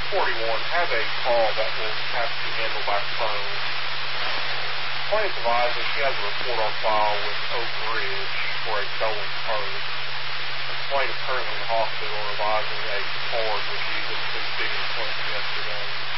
1041 has a call that will have to be handled by phone. Plaintiff advises she has a report on file with Oak Ridge for a stolen purse. The plaintiff currently in the hospital advising a card was used at the Big Clinton yesterday.